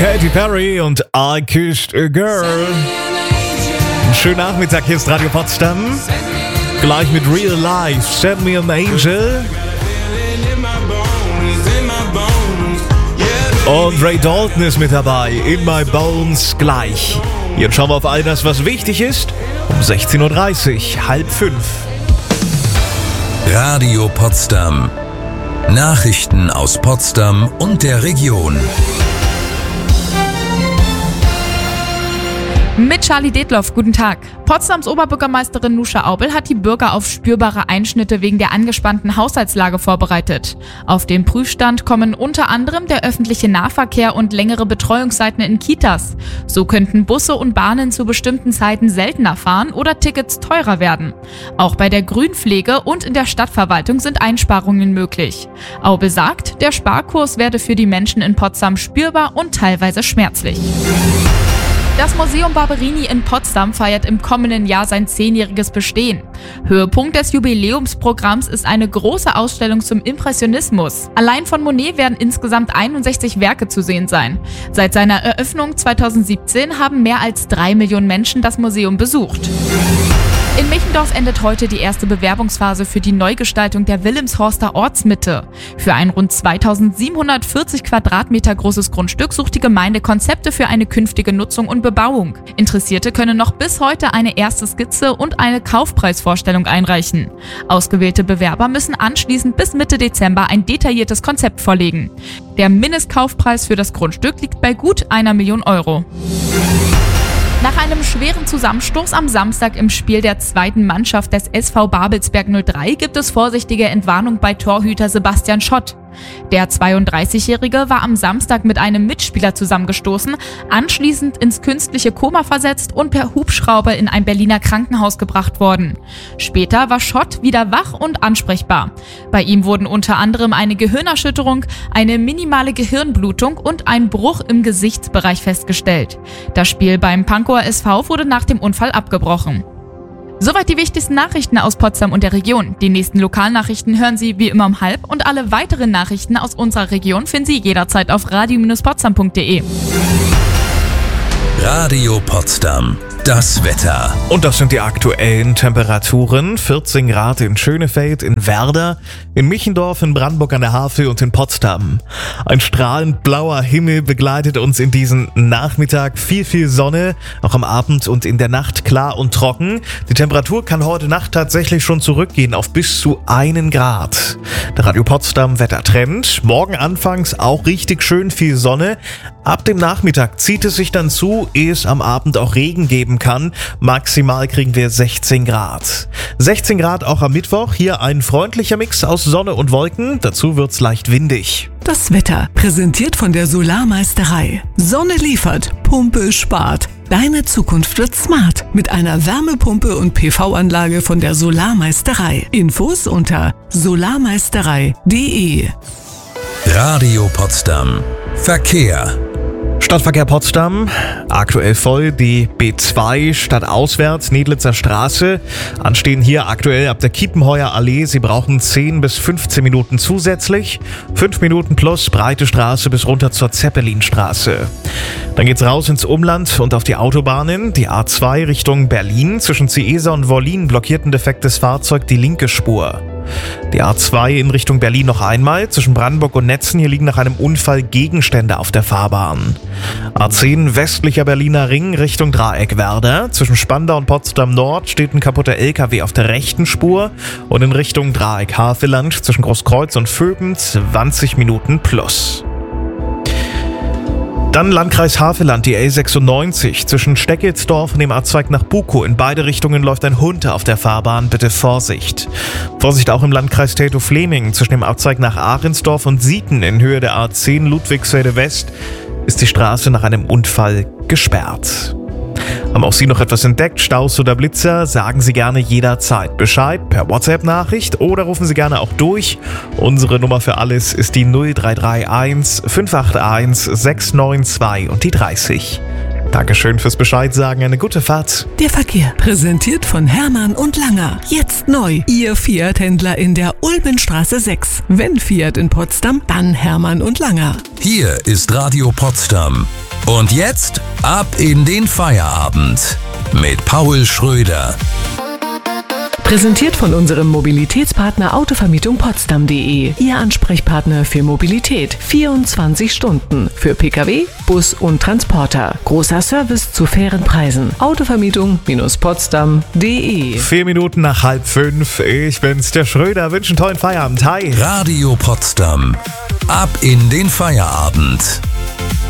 Katy Perry und I Kissed a Girl. Schönen Nachmittag, hier ist Radio Potsdam. Gleich mit Real Life, Send Me an Angel. Und Ray Dalton ist mit dabei, In My Bones gleich. Jetzt schauen wir auf all das, was wichtig ist, um 16.30 Uhr, 4:30. Radio Potsdam. Nachrichten aus Potsdam und der Region. Mit Charlie Detloff, guten Tag. Potsdams Oberbürgermeisterin Nuscha Aubel hat die Bürger auf spürbare Einschnitte wegen der angespannten Haushaltslage vorbereitet. Auf den Prüfstand kommen unter anderem der öffentliche Nahverkehr und längere Betreuungszeiten in Kitas. So könnten Busse und Bahnen zu bestimmten Zeiten seltener fahren oder Tickets teurer werden. Auch bei der Grünpflege und in der Stadtverwaltung sind Einsparungen möglich. Aubel sagt, der Sparkurs werde für die Menschen in Potsdam spürbar und teilweise schmerzlich. Das Museum Barberini in Potsdam feiert im kommenden Jahr sein 10-jähriges Bestehen. Höhepunkt des Jubiläumsprogramms ist eine große Ausstellung zum Impressionismus. Allein von Monet werden insgesamt 61 Werke zu sehen sein. Seit seiner Eröffnung 2017 haben mehr als 3 Millionen Menschen das Museum besucht. In Michendorf endet heute die erste Bewerbungsphase für die Neugestaltung der Wilhelmshorster Ortsmitte. Für ein rund 2740 Quadratmeter großes Grundstück sucht die Gemeinde Konzepte für eine künftige Nutzung und Bebauung. Interessierte können noch bis heute eine erste Skizze und eine Kaufpreisvorstellung einreichen. Ausgewählte Bewerber müssen anschließend bis Mitte Dezember ein detailliertes Konzept vorlegen. Der Mindestkaufpreis für das Grundstück liegt bei gut 1 Million Euro. Nach einem schweren Zusammenstoß am Samstag im Spiel der zweiten Mannschaft des SV Babelsberg 03 gibt es vorsichtige Entwarnung bei Torhüter Sebastian Schott. Der 32-Jährige war am Samstag mit einem Mitspieler zusammengestoßen, anschließend ins künstliche Koma versetzt und per Hubschrauber in ein Berliner Krankenhaus gebracht worden. Später war Schott wieder wach und ansprechbar. Bei ihm wurden unter anderem eine Gehirnerschütterung, eine minimale Gehirnblutung und ein Bruch im Gesichtsbereich festgestellt. Das Spiel beim Pankower SV wurde nach dem Unfall abgebrochen. Soweit die wichtigsten Nachrichten aus Potsdam und der Region. Die nächsten Lokalnachrichten hören Sie wie immer um 12:30 und alle weiteren Nachrichten aus unserer Region finden Sie jederzeit auf radio-potsdam.de. Radio Potsdam. Das Wetter. Und das sind die aktuellen Temperaturen. 14 Grad in Schönefeld, in Werder, in Michendorf, in Brandenburg an der Havel und in Potsdam. Ein strahlend blauer Himmel begleitet uns in diesen Nachmittag. Viel Sonne, auch am Abend und in der Nacht klar und trocken. Die Temperatur kann heute Nacht tatsächlich schon zurückgehen auf bis zu 1 Grad. Der Radio Potsdam Wettertrend. Morgen anfangs auch richtig schön viel Sonne. Ab dem Nachmittag zieht es sich dann zu, ehe es am Abend auch Regen geben kann. Maximal kriegen wir 16 Grad. 16 Grad auch am Mittwoch. Hier ein freundlicher Mix aus Sonne und Wolken. Dazu wird's leicht windig. Das Wetter präsentiert von der Solarmeisterei. Sonne liefert, Pumpe spart. Deine Zukunft wird smart mit einer Wärmepumpe und PV-Anlage von der Solarmeisterei. Infos unter solarmeisterei.de. Radio Potsdam. Verkehr. Stadtverkehr Potsdam, aktuell voll die B2 stadtauswärts, Nedlitzer Straße. Anstehen hier aktuell ab der Kiepenheuer Allee. Sie brauchen 10 bis 15 Minuten zusätzlich. 5 Minuten plus breite Straße bis runter zur Zeppelinstraße. Dann geht's raus ins Umland und auf die Autobahnen. Die A2 Richtung Berlin. Zwischen Ciesa und Wollin blockiert ein defektes Fahrzeug die linke Spur. Die A2 in Richtung Berlin noch einmal. Zwischen Brandenburg und Netzen, hier liegen nach einem Unfall Gegenstände auf der Fahrbahn. A10 westlicher Berliner Ring Richtung Dreieck Werder. Zwischen Spandau und Potsdam Nord steht ein kaputter LKW auf der rechten Spur. Und in Richtung Dreieck Havelland zwischen Großkreuz und Vöben 20 Minuten plus. Dann Landkreis Havelland, die A96. Zwischen Steckelsdorf und dem Abzweig nach Bukow. In beide Richtungen läuft ein Hund auf der Fahrbahn. Bitte Vorsicht. Vorsicht auch im Landkreis Teltow-Fläming. Zwischen dem Abzweig nach Ahrensdorf und Sieten in Höhe der A10 Ludwigsfelde West ist die Straße nach einem Unfall gesperrt. Haben auch Sie noch etwas entdeckt, Staus oder Blitzer? Sagen Sie gerne jederzeit Bescheid per WhatsApp-Nachricht oder rufen Sie gerne auch durch. Unsere Nummer für alles ist die 0331 581 692 und die 30. Dankeschön fürs Bescheid sagen, eine gute Fahrt. Der Verkehr, präsentiert von Hermann und Langer. Jetzt neu, Ihr Fiat-Händler in der Ulbenstraße 6. Wenn Fiat in Potsdam, dann Hermann und Langer. Hier ist Radio Potsdam. Und jetzt ab in den Feierabend mit Paul Schröder. Präsentiert von unserem Mobilitätspartner Autovermietung Potsdam.de. Ihr Ansprechpartner für Mobilität. 24 Stunden. Für Pkw, Bus und Transporter. Großer Service zu fairen Preisen. Autovermietung-Potsdam.de. 4 Minuten nach 4:30. Ich bin's, der Schröder. Wünsche einen tollen Feierabend. Hi. Radio Potsdam. Ab in den Feierabend.